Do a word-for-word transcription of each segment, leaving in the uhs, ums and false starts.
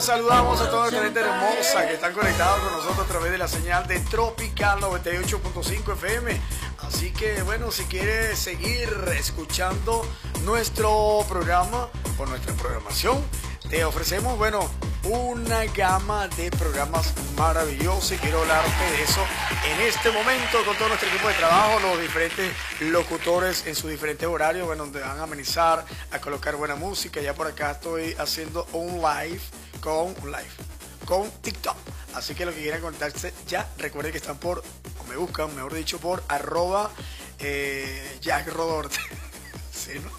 saludamos a toda la gente hermosa que están conectados con nosotros a través de la señal de Tropical noventa y ocho punto cinco F M. Así que, bueno, si quieres seguir escuchando nuestro programa o nuestra programación, te ofrecemos, bueno, una gama de programas maravillosos y quiero hablarte de eso en este momento con todo nuestro equipo de trabajo, los diferentes locutores en sus diferentes horarios, bueno, donde van a amenizar, a colocar buena música. Ya por acá estoy haciendo un live con un live con TikTok, así que los que quieran conectarse ya recuerden que están por, o me buscan, mejor dicho, por arroba eh, Jack Rodorte. ¿Sí, no?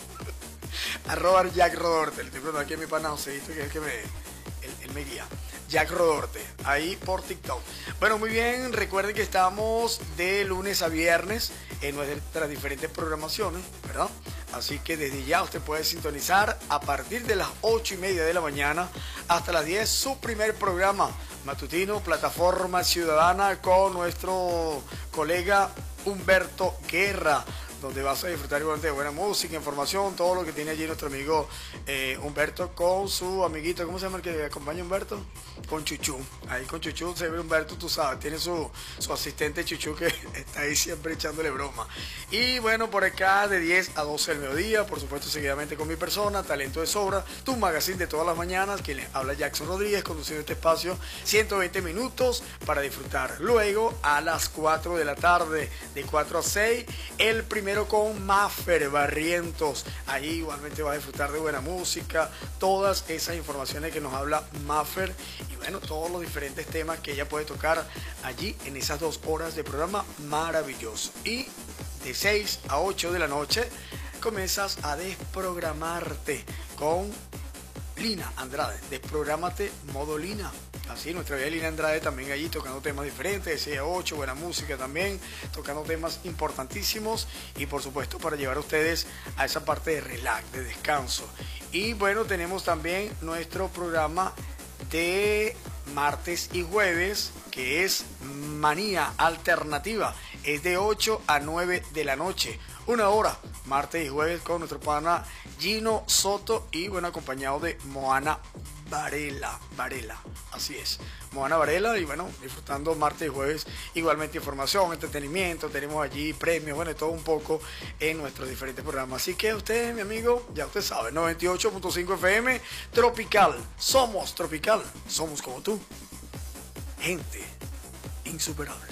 Arroba Jack Rodorte. Le estoy preguntando aquí a mi pana Joseito, que es el que me, él, él me guía. Jack Rodorte, ahí por TikTok. Bueno, muy bien, recuerden que estamos de lunes a viernes en nuestras diferentes programaciones, ¿verdad? Así que desde ya usted puede sintonizar a partir de las ocho y media de la mañana hasta las diez su primer programa matutino, Plataforma Ciudadana, con nuestro colega Humberto Guerra, donde vas a disfrutar igualmente de buena música, información, todo lo que tiene allí nuestro amigo eh, Humberto con su amiguito, ¿cómo se llama el que acompaña a Humberto? Con Chuchú. Ahí con Chuchú se ve Humberto, tú sabes, tiene su, su asistente Chuchú que está ahí siempre echándole broma. Y bueno, por acá de diez a doce del mediodía, por supuesto seguidamente con mi persona, Talento de Sobra, tu magazine de todas las mañanas, que les habla Jackson Rodríguez, conduciendo este espacio, ciento veinte minutos para disfrutar. Luego a las cuatro de la tarde, de cuatro a seis, el primer con Maffer Barrientos. Ahí igualmente va a disfrutar de buena música, todas esas informaciones que nos habla Maffer y bueno, todos los diferentes temas que ella puede tocar allí en esas dos horas de programa maravilloso. Y de seis a ocho de la noche comienzas a desprogramarte con Lina Andrade. Desprográmate modo Lina. Así, nuestra bella Lina Andrade también allí tocando temas diferentes, de seis a ocho, buena música también, tocando temas importantísimos y por supuesto para llevar a ustedes a esa parte de relax, de descanso. Y bueno, tenemos también nuestro programa de martes y jueves, que es Manía Alternativa, es de ocho a nueve de la noche, una hora, martes y jueves con nuestro pana Gino Soto y bueno, acompañado de Moana Varela, Varela, así es, Moana Varela y bueno, disfrutando martes y jueves, igualmente información, entretenimiento, tenemos allí premios, bueno, todo un poco en nuestros diferentes programas. Así que usted, mi amigo, ya usted sabe, noventa y ocho punto cinco F M, Tropical, somos Tropical, somos como tú, gente insuperable.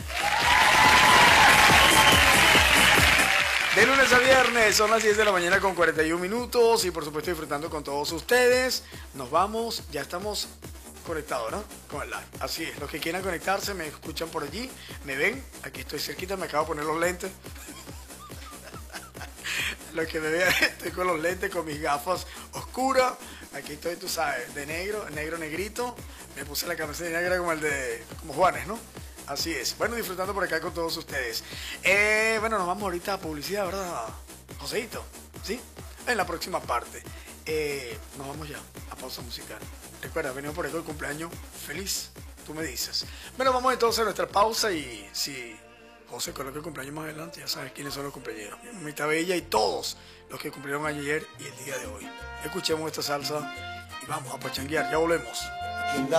De lunes a viernes, son las diez de la mañana con cuarenta y un minutos y por supuesto disfrutando con todos ustedes. Nos vamos, ya estamos conectados, ¿no? Con el live. Así es, los que quieran conectarse me escuchan por allí, me ven, aquí estoy cerquita, me acabo de poner los lentes. Los que me vean, estoy con los lentes, con mis gafas oscuras. Aquí estoy, tú sabes, de negro, negro negrito. Me puse la camiseta negra como el de, como Juanes, ¿no? Así es. Bueno, disfrutando por acá con todos ustedes. Eh, bueno, nos vamos ahorita a publicidad, ¿verdad, Joseito? ¿Sí? En la próxima parte. Eh, nos vamos ya a pausa musical. Recuerda, venimos por ahí con el cumpleaños feliz. Tú me dices. Bueno, vamos entonces a nuestra pausa y si José coloca el cumpleaños más adelante, ya sabes quiénes son los compañeros. Mamita Bella y todos los que cumplieron ayer y el día de hoy. Escuchemos esta salsa y vamos a pachanguear. Ya volvemos.